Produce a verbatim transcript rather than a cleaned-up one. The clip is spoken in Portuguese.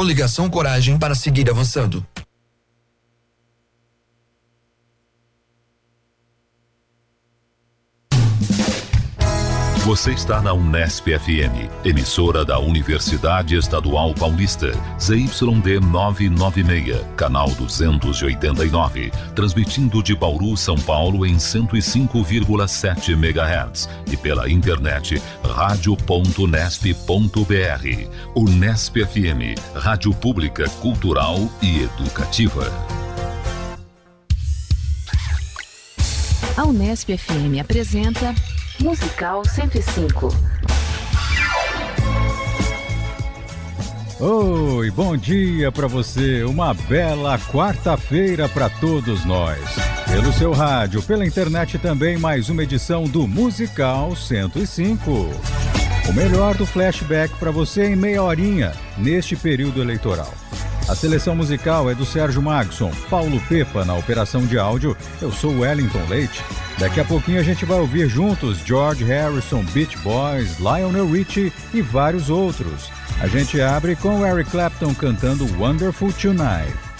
Coligação Coragem para seguir avançando. Você está na Unesp F M, emissora da Universidade Estadual Paulista, Z Y D novecentos e noventa e seis, canal duzentos e oitenta e nove, transmitindo de Bauru, São Paulo em cento e cinco vírgula sete megahertz e pela internet rádio ponto unesp ponto br. Unesp F M, rádio pública, cultural e educativa. A Unesp F M apresenta Musical cento e cinco. Oi, bom dia para você. Uma bela quarta-feira para todos nós. Pelo seu rádio, pela internet também, mais uma edição do Musical cento e cinco. O melhor do flashback para você em meia horinha, neste período eleitoral. A seleção musical é do Sérgio Magson, Paulo Pepa na operação de áudio. Eu sou Wellington Leite. Daqui a pouquinho a gente vai ouvir juntos George Harrison, Beach Boys, Lionel Richie e vários outros. A gente abre com Eric Clapton cantando Wonderful Tonight.